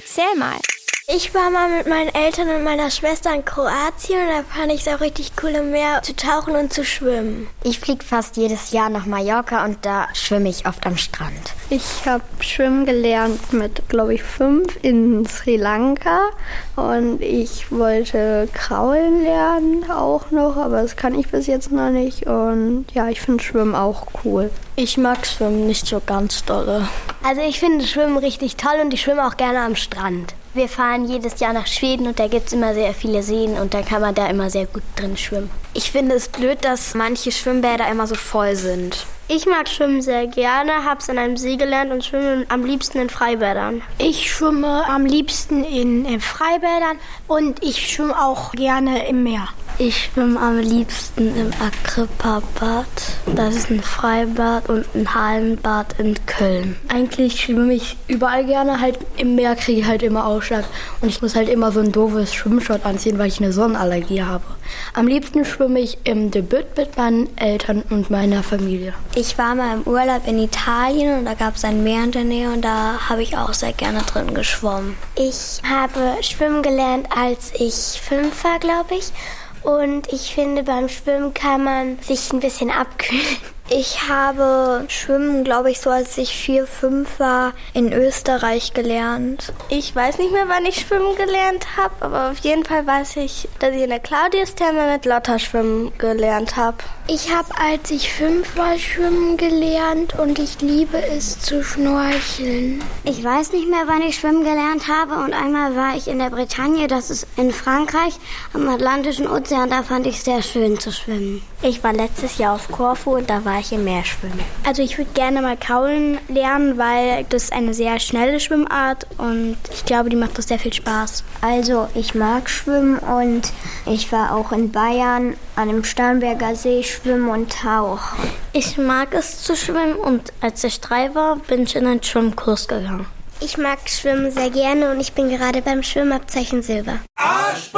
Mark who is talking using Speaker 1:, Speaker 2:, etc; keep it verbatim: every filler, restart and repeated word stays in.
Speaker 1: Erzähl mal.
Speaker 2: Ich war mal mit meinen Eltern und meiner Schwester in Kroatien und da fand ich es auch richtig cool, im Meer zu tauchen und zu schwimmen.
Speaker 3: Ich fliege fast jedes Jahr nach Mallorca und da schwimme ich oft am Strand.
Speaker 4: Ich habe schwimmen gelernt mit, glaube ich, fünf in Sri Lanka und ich wollte kraulen lernen auch noch, aber das kann ich bis jetzt noch nicht und ja, ich finde Schwimmen auch cool.
Speaker 5: Ich mag Schwimmen nicht so ganz dolle.
Speaker 2: Also ich finde Schwimmen richtig toll und ich schwimme auch gerne am Strand.
Speaker 3: Wir fahren jedes Jahr nach Schweden und da gibt es immer sehr viele Seen und da kann man da immer sehr gut drin schwimmen.
Speaker 1: Ich finde es blöd, dass manche Schwimmbäder immer so voll sind.
Speaker 2: Ich mag Schwimmen sehr gerne, habe es an einem See gelernt und schwimme am liebsten in Freibädern.
Speaker 6: Ich schwimme am liebsten in, in Freibädern und ich schwimme auch gerne im Meer.
Speaker 5: Ich schwimme am liebsten im Agrippa-Bad. Das ist ein Freibad und ein Hallenbad in Köln. Eigentlich schwimme ich überall gerne, halt im Meer kriege ich halt immer Ausschlag. Und ich muss halt immer so ein doofes Schwimmshort anziehen, weil ich eine Sonnenallergie habe. Am liebsten schwimme ich im Debüt mit meinen Eltern und meiner Familie.
Speaker 2: Ich war mal im Urlaub in Italien und da gab es ein Meer in der Nähe und da habe ich auch sehr gerne drin geschwommen. Ich habe schwimmen gelernt, als ich fünf war, glaube ich. Und ich finde, beim Schwimmen kann man sich ein bisschen abkühlen. Ich habe Schwimmen, glaube ich, so als ich vier, fünf war, in Österreich gelernt.
Speaker 7: Ich weiß nicht mehr, wann ich schwimmen gelernt habe, aber auf jeden Fall weiß ich, dass ich in der Claudius-Therme mit Lotta schwimmen gelernt habe.
Speaker 6: Ich habe, als ich fünf war, schwimmen gelernt und ich liebe es zu schnorcheln.
Speaker 3: Ich weiß nicht mehr, wann ich schwimmen gelernt habe und einmal war ich in der Bretagne, das ist in Frankreich, am Atlantischen Ozean, da fand ich es sehr schön zu schwimmen.
Speaker 2: Ich war letztes Jahr auf Korfu und da war ich im Meer schwimmen.
Speaker 6: Also ich würde gerne mal kraulen lernen, weil das ist eine sehr schnelle Schwimmart und ich glaube, die macht das sehr viel Spaß.
Speaker 3: Also ich mag schwimmen und ich war auch in Bayern an dem Starnberger See schwimmen und tauchen.
Speaker 5: Ich mag es zu schwimmen und als ich drei war, bin ich in einen Schwimmkurs gegangen.
Speaker 2: Ich mag Schwimmen sehr gerne und ich bin gerade beim Schwimmabzeichen Silber.